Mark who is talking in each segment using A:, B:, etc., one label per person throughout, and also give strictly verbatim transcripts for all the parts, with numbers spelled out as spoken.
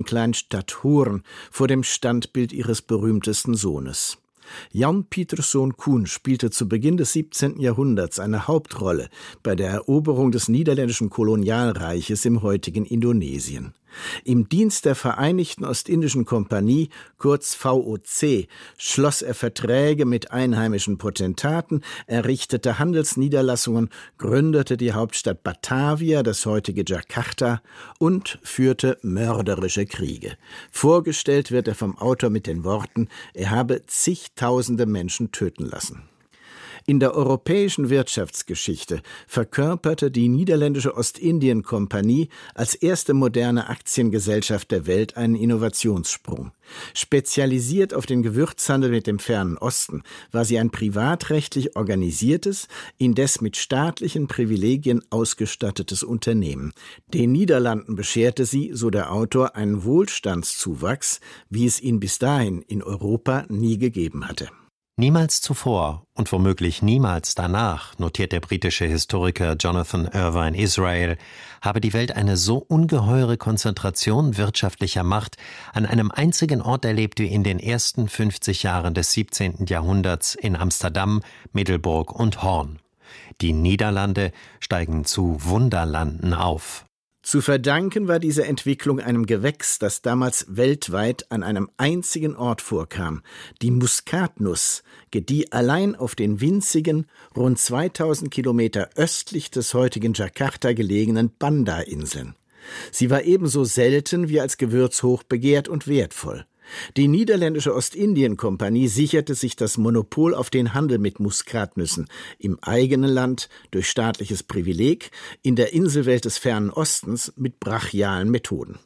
A: kleinen Stadt Hoorn vor dem Standbild ihres berühmtesten Sohnes. Jan Pieterszoon Koen spielte zu Beginn des siebzehnten Jahrhunderts eine Hauptrolle bei der Eroberung des niederländischen Kolonialreiches im heutigen Indonesien. Im Dienst der Vereinigten Ostindischen Kompanie, kurz V O C, schloss er Verträge mit einheimischen Potentaten, errichtete Handelsniederlassungen, gründete die Hauptstadt Batavia, das heutige Jakarta, und führte mörderische Kriege. Vorgestellt wird er vom Autor mit den Worten, er habe zigtausende Menschen töten lassen. In der europäischen Wirtschaftsgeschichte verkörperte die niederländische Ostindien-Kompanie als erste moderne Aktiengesellschaft der Welt einen Innovationssprung. Spezialisiert auf den Gewürzhandel mit dem Fernen Osten war sie ein privatrechtlich organisiertes, indes mit staatlichen Privilegien ausgestattetes Unternehmen. Den Niederlanden bescherte sie, so der Autor, einen Wohlstandszuwachs, wie es ihn bis dahin in Europa nie gegeben hatte.
B: Niemals zuvor und womöglich niemals danach, notiert der britische Historiker Jonathan Irvine Israel, habe die Welt eine so ungeheure Konzentration wirtschaftlicher Macht an einem einzigen Ort erlebt wie in den ersten fünfzig Jahren des siebzehnten Jahrhunderts in Amsterdam, Middelburg und Hoorn. Die Niederlande steigen zu Wunderlanden auf.
A: Zu verdanken war diese Entwicklung einem Gewächs, das damals weltweit an einem einzigen Ort vorkam. Die Muskatnuss gedieh allein auf den winzigen, rund zweitausend Kilometer östlich des heutigen Jakarta gelegenen Banda-Inseln. Sie war ebenso selten wie als Gewürz hochbegehrt und wertvoll. Die niederländische Ostindien-Kompanie sicherte sich das Monopol auf den Handel mit Muskatnüssen im eigenen Land durch staatliches Privileg, in der Inselwelt des Fernen Ostens mit brachialen Methoden.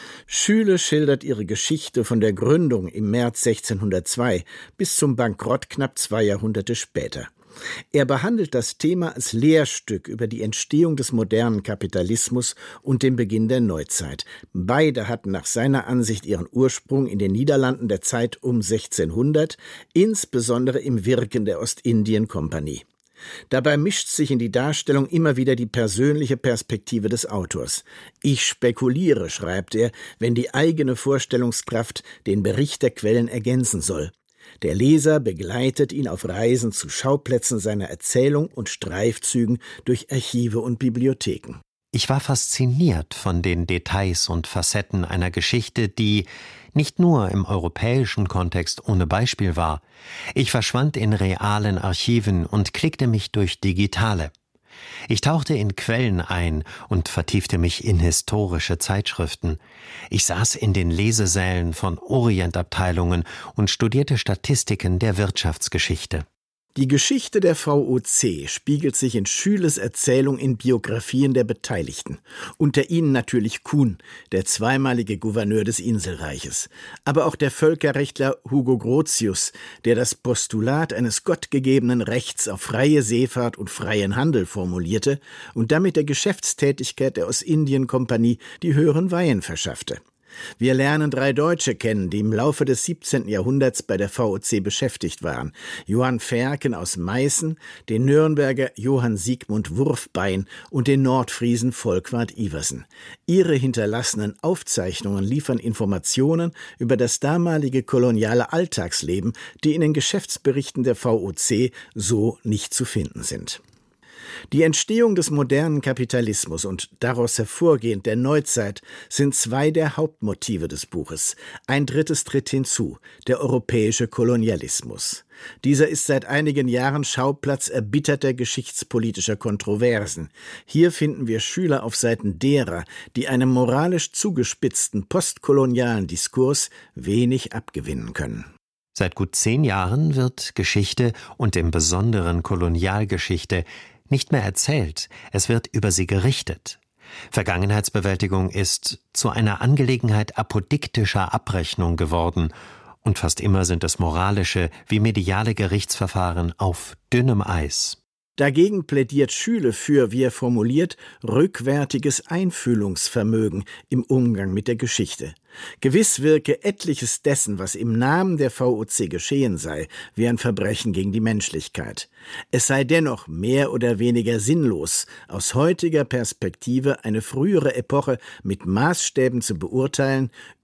A: Schüle schildert ihre Geschichte von der Gründung im März sechzehnhundertzwei bis zum Bankrott knapp zwei Jahrhunderte später. Er behandelt das Thema als Lehrstück über die Entstehung des modernen Kapitalismus und den Beginn der Neuzeit. Beide hatten nach seiner Ansicht ihren Ursprung in den Niederlanden der Zeit um sechzehnhundert, insbesondere im Wirken der Ostindien-Kompanie. Dabei mischt sich in die Darstellung immer wieder die persönliche Perspektive des Autors. Ich spekuliere, schreibt er, wenn die eigene Vorstellungskraft den Bericht der Quellen ergänzen soll. Der Leser begleitet ihn auf Reisen zu Schauplätzen seiner Erzählung und Streifzügen durch Archive und Bibliotheken.
B: Ich war fasziniert von den Details und Facetten einer Geschichte, die nicht nur im europäischen Kontext ohne Beispiel war. Ich verschwand in realen Archiven und klickte mich durch digitale. Ich tauchte in Quellen ein und vertiefte mich in historische Zeitschriften. Ich saß in den Lesesälen von Orientabteilungen und studierte Statistiken der Wirtschaftsgeschichte.
A: Die Geschichte der V O C spiegelt sich in Schüles Erzählung in Biografien der Beteiligten. Unter ihnen natürlich Koen, der zweimalige Gouverneur des Inselreiches. Aber auch der Völkerrechtler Hugo Grotius, der das Postulat eines gottgegebenen Rechts auf freie Seefahrt und freien Handel formulierte und damit der Geschäftstätigkeit der Ostindien-Kompanie die höheren Weihen verschaffte. Wir lernen drei Deutsche kennen, die im Laufe des siebzehnten Jahrhunderts bei der V O C beschäftigt waren. Johann Ferken aus Meißen, den Nürnberger Johann Siegmund Wurfbein und den Nordfriesen Volkwart Iversen. Ihre hinterlassenen Aufzeichnungen liefern Informationen über das damalige koloniale Alltagsleben, die in den Geschäftsberichten der V O C so nicht zu finden sind. Die Entstehung des modernen Kapitalismus und daraus hervorgehend der Neuzeit sind zwei der Hauptmotive des Buches. Ein drittes tritt hinzu, der europäische Kolonialismus. Dieser ist seit einigen Jahren Schauplatz erbitterter geschichtspolitischer Kontroversen. Hier finden wir Schüler auf Seiten derer, die einem moralisch zugespitzten postkolonialen Diskurs wenig abgewinnen können.
B: Seit gut zehn Jahren wird Geschichte und im Besonderen Kolonialgeschichte nicht mehr erzählt, es wird über sie gerichtet. Vergangenheitsbewältigung ist zu einer Angelegenheit apodiktischer Abrechnung geworden und fast immer sind es moralische wie mediale Gerichtsverfahren auf dünnem Eis.
A: Dagegen plädiert Schüle für, wie er formuliert, rückwärtiges Einfühlungsvermögen im Umgang mit der Geschichte. Gewiss wirke etliches dessen, was im Namen der V O C geschehen sei, wie ein Verbrechen gegen die Menschlichkeit. Es sei dennoch mehr oder weniger sinnlos, aus heutiger Perspektive eine frühere Epoche mit Maßstäben zu beurteilen,